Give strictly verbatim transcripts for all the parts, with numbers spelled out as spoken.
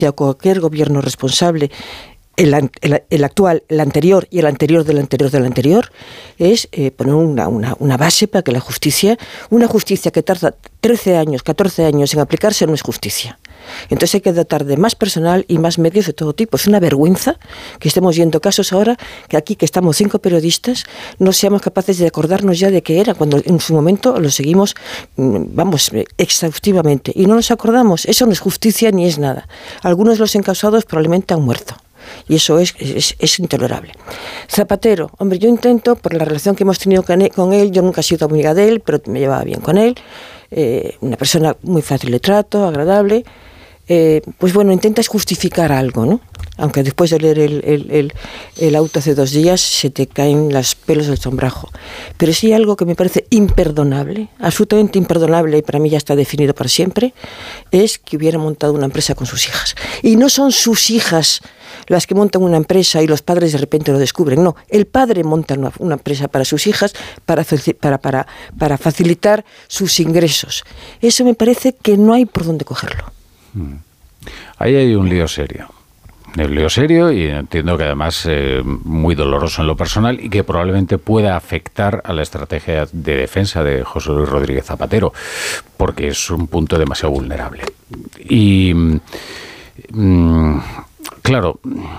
a cualquier gobierno responsable, el, el, el actual, el anterior y el anterior del anterior del anterior, es eh, poner una, una, una base para que la justicia, una justicia que tarda trece años, catorce años en aplicarse, no es justicia. Entonces hay que dotar de más personal y más medios de todo tipo. Es una vergüenza que estemos viendo casos ahora, que aquí, que estamos cinco periodistas, no seamos capaces de acordarnos ya de qué era, cuando en su momento lo seguimos, vamos, exhaustivamente. Y no nos acordamos. Eso no es justicia ni es nada. Algunos de los encausados probablemente han muerto. Y eso es, es, es intolerable. Zapatero, hombre, yo intento, por la relación que hemos tenido con él, con él yo nunca he sido amiga de él, pero me llevaba bien con él, eh, una persona muy fácil de trato, agradable. Eh, pues bueno, intentas justificar algo, ¿no? Aunque después de leer el, el, el, el auto hace dos días se te caen los pelos del sombrajo. Pero sí hay algo que me parece imperdonable, absolutamente imperdonable, y para mí ya está definido para siempre, es que hubiera montado una empresa con sus hijas. Y no son sus hijas las que montan una empresa y los padres de repente lo descubren. No, el padre monta una, una empresa para sus hijas para, para, para, para facilitar sus ingresos. Eso me parece que no hay por dónde cogerlo. Ahí hay un lío serio. Un lío serio y entiendo que además eh, muy doloroso en lo personal y que probablemente pueda afectar a la estrategia de defensa de José Luis Rodríguez Zapatero, porque es un punto demasiado vulnerable. Y mm, claro,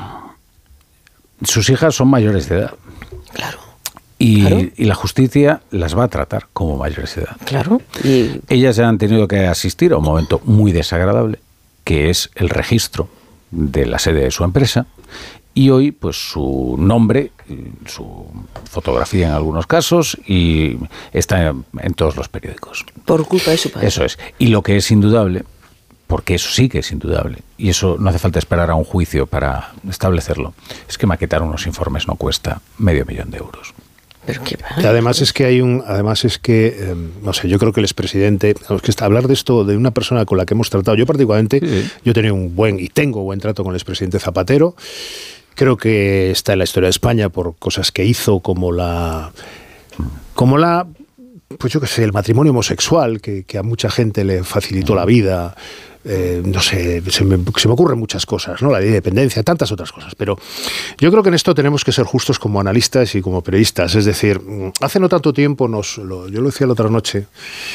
sus hijas son mayores de edad. Claro. Y, claro. y la justicia las va a tratar como mayores de edad. Claro. Y ellas ya han tenido que asistir a un momento muy desagradable, que es el registro de la sede de su empresa, y hoy pues su nombre, su fotografía en algunos casos, y está en, en todos los periódicos. Por culpa de su padre. Eso es. Y lo que es indudable, porque eso sí que es indudable, y eso no hace falta esperar a un juicio para establecerlo, es que maquetar unos informes no cuesta medio millón de euros. Pero qué va. Y además es que hay un, además es que eh, no sé, yo creo que el expresidente, es que está, hablar de esto de una persona con la que hemos tratado, yo particularmente, sí. yo he tenido un buen y tengo buen trato con el expresidente Zapatero. Creo que está en la historia de España por cosas que hizo, como la, como la, pues yo qué sé, el matrimonio homosexual que, que a mucha gente le facilitó la vida. Eh, no sé, se me, se me ocurren muchas cosas, ¿no? La ley de dependencia, tantas otras cosas, pero yo creo que en esto tenemos que ser justos como analistas y como periodistas. Es decir, hace no tanto tiempo, nos, lo, yo lo decía la otra noche,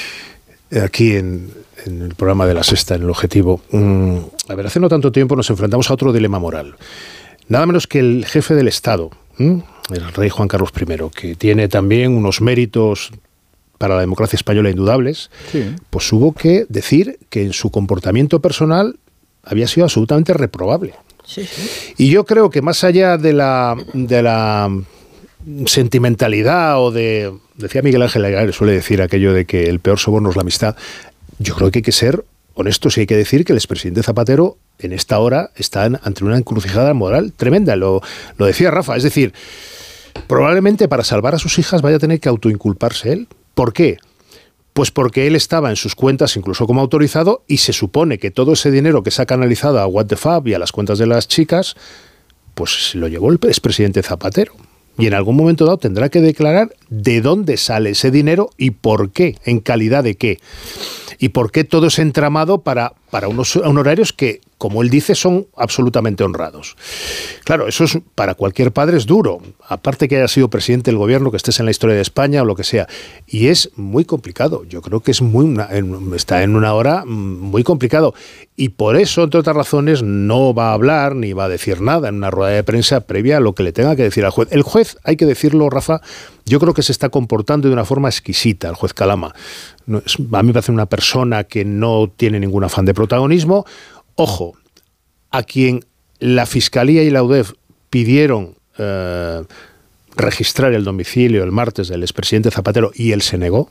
aquí en, en el programa de La Sexta, en El Objetivo, um, a ver, hace no tanto tiempo nos enfrentamos a otro dilema moral. Nada menos que el jefe del Estado, ¿m? el rey Juan Carlos primero, que tiene también unos méritos para la democracia española indudables, sí. pues hubo que decir que en su comportamiento personal había sido absolutamente reprobable. Sí, sí. Y yo creo que más allá de la, de la sentimentalidad o de... Decía Miguel Ángel Aguilar, suele decir aquello de que el peor soborno es la amistad. Yo creo que hay que ser honestos y hay que decir que el expresidente Zapatero en esta hora está ante una encrucijada moral tremenda. Lo, lo decía Rafa, es decir, probablemente para salvar a sus hijas vaya a tener que autoinculparse él. ¿Por qué? Pues porque él estaba en sus cuentas incluso como autorizado y se supone que todo ese dinero que se ha canalizado a What the Fab y a las cuentas de las chicas, pues lo llevó el expresidente Zapatero. Y en algún momento dado tendrá que declarar de dónde sale ese dinero y por qué, en calidad de qué. Y por qué todo ese entramado para, para unos honorarios que, como él dice, son absolutamente honrados. Claro, eso es, para cualquier padre es duro, aparte que haya sido presidente del gobierno, que estés en la historia de España o lo que sea. Y es muy complicado, yo creo que es muy una, está en una hora muy complicado. Y por eso, entre otras razones, no va a hablar ni va a decir nada en una rueda de prensa previa a lo que le tenga que decir al juez. El juez, hay que decirlo, Rafa, yo creo que se está comportando de una forma exquisita, el juez Calama. No, es, a mí me parece una persona que no tiene ningún afán de protagonismo. Ojo, a quien la Fiscalía y la U D E F pidieron eh, registrar el domicilio el martes del expresidente Zapatero y él se negó.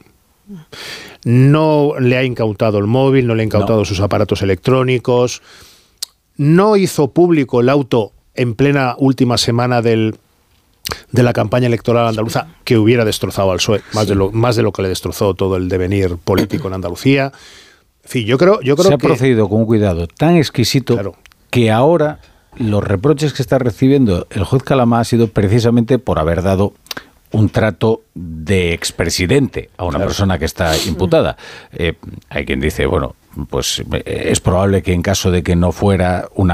No le ha incautado el móvil, no le ha incautado no. sus aparatos electrónicos, no hizo público el auto en plena última semana del, de la campaña electoral andaluza, que hubiera destrozado al P S O E, más, sí. de lo, más de lo que le destrozó todo el devenir político en Andalucía. En fin, yo creo, yo creo Se ha que... procedido con un cuidado tan exquisito, claro, que ahora los reproches que está recibiendo el juez Calama ha sido precisamente por haber dado un trato de expresidente a una claro. persona que está imputada. Eh, hay quien dice, bueno, pues es probable que en caso de que no fuera una